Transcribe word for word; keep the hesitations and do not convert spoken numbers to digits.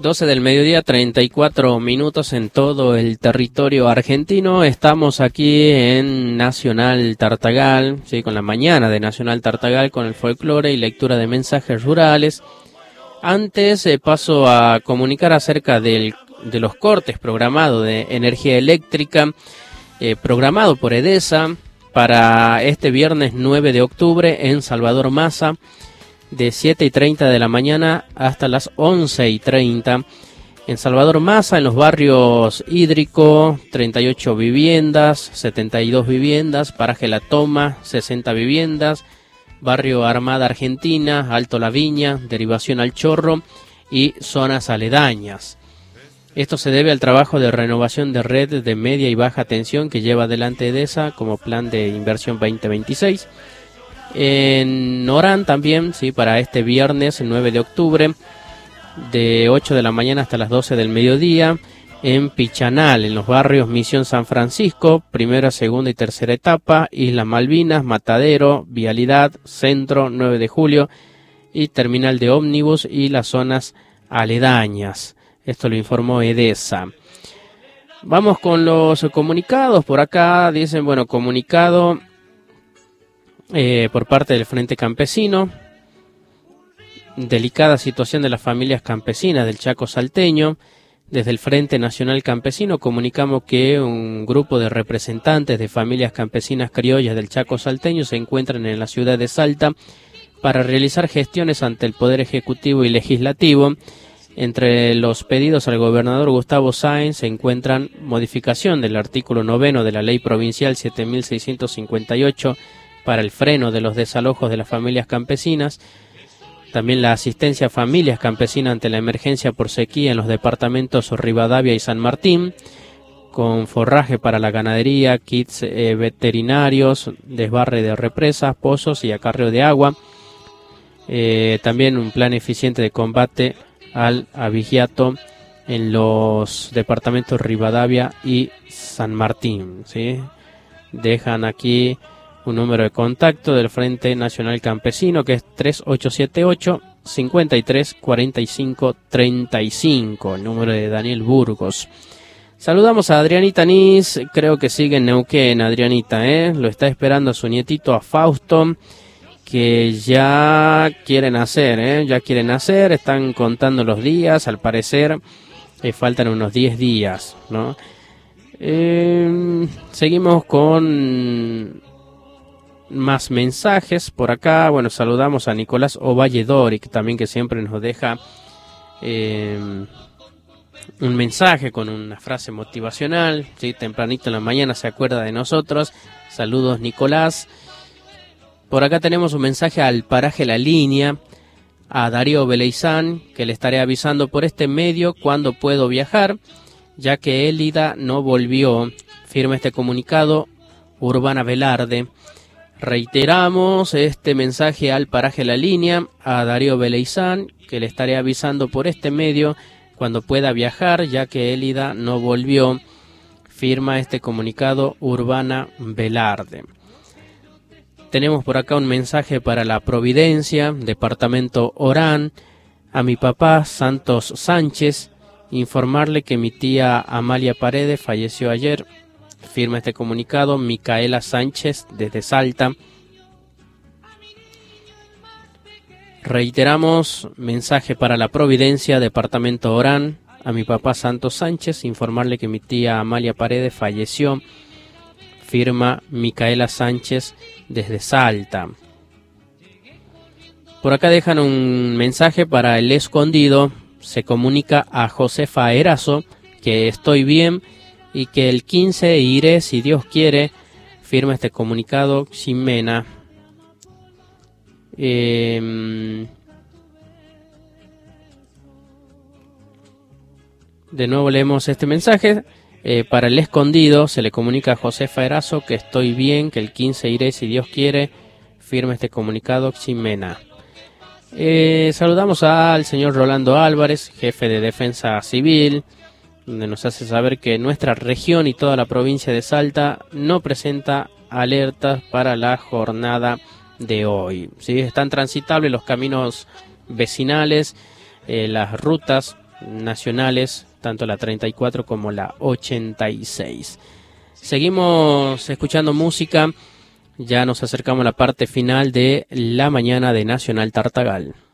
doce del mediodía, treinta y cuatro minutos en todo el territorio argentino. Estamos aquí en Nacional Tartagal, ¿sí? Con la mañana de Nacional Tartagal, con el folclore y lectura de mensajes rurales. Antes eh, paso a comunicar acerca del, de los cortes programados de energía eléctrica, eh, programado por EDESA para este viernes nueve de octubre en Salvador Massa, de siete y treinta de la mañana hasta las once y treinta. En Salvador Massa, en los barrios Hídrico, treinta y ocho viviendas, setenta y dos viviendas, Paraje La Toma, sesenta viviendas, Barrio Armada Argentina, Alto La Viña, Derivación al Chorro y zonas aledañas. Esto se debe al trabajo de renovación de red de media y baja tensión que lleva adelante EDESA como plan de inversión veinte veintiséis. En Orán también, sí, para este viernes nueve de octubre, de ocho de la mañana hasta las doce del mediodía. En Pichanal, en los barrios Misión San Francisco, primera, segunda y tercera etapa, Isla Malvinas, Matadero, Vialidad, Centro, nueve de julio y terminal de ómnibus y las zonas aledañas. Esto lo informó EDESA. Vamos con los comunicados. Por acá dicen, bueno, comunicado eh, por parte del Frente Campesino. Delicada situación de las familias campesinas del Chaco salteño. Desde el Frente Nacional Campesino comunicamos que un grupo de representantes de familias campesinas criollas del Chaco salteño se encuentran en la ciudad de Salta para realizar gestiones ante el Poder Ejecutivo y Legislativo. Entre los pedidos al gobernador Gustavo Sáenz se encuentran modificación del artículo noveno de la Ley Provincial siete mil seiscientos cincuenta y ocho para el freno de los desalojos de las familias campesinas, también la asistencia a familias campesinas ante la emergencia por sequía en los departamentos Rivadavia y San Martín, con forraje para la ganadería, kits eh, veterinarios, desbarre de represas, pozos y acarreo de agua, eh, también un plan eficiente de combate al abigeato en los departamentos Rivadavia y San Martín, ¿sí? Dejan aquí un número de contacto del Frente Nacional Campesino que es tres ocho siete ocho, cinco tres, cuatro cinco tres cinco, el número de Daniel Burgos. Saludamos a Adrianita Nis, creo que sigue en Neuquén, Adrianita, ¿eh? Lo está esperando a su nietito, a Fausto, que ya quieren hacer, ¿eh? Ya quieren hacer, están contando los días, al parecer eh, faltan unos diez días, ¿no? Eh, seguimos con más mensajes por acá. Bueno, saludamos a Nicolás Ovalle Doric, también, que siempre nos deja eh, un mensaje con una frase motivacional, ¿sí? Tempranito en la mañana se acuerda de nosotros. Saludos, Nicolás. Por acá tenemos un mensaje al Paraje La Línea, a Darío Beleizán, que le estaré avisando por este medio cuando puedo viajar, ya que Élida no volvió. Firma este comunicado Urbana Velarde. Reiteramos este mensaje al Paraje La Línea, a Darío Beleizán, que le estaré avisando por este medio cuando pueda viajar, ya que Élida no volvió. Firma este comunicado Urbana Velarde. Tenemos por acá un mensaje para La Providencia, departamento Orán, a mi papá Santos Sánchez, informarle que mi tía Amalia Paredes falleció ayer. Firma este comunicado Micaela Sánchez desde Salta. Reiteramos, mensaje para La Providencia, departamento Orán, a mi papá Santos Sánchez, informarle que mi tía Amalia Paredes falleció. Firma Micaela Sánchez desde Salta. Por acá dejan un mensaje para El Escondido. Se comunica a Josefa Erazo que estoy bien y que el quince iré si Dios quiere. Firma este comunicado Ximena. Eh, de nuevo leemos este mensaje. Eh, para El Escondido se le comunica a Josefa Erazo que estoy bien, que el quince iré si Dios quiere. Firma este comunicado Ximena. Eh, saludamos al señor Rolando Álvarez, jefe de Defensa Civil, donde nos hace saber que nuestra región y toda la provincia de Salta no presenta alertas para la jornada de hoy. ¿Sí? Están transitables los caminos vecinales, eh, las rutas nacionales, tanto la treinta y cuatro como la ochenta y seis. Seguimos escuchando música, ya nos acercamos a la parte final de la mañana de Nacional Tartagal.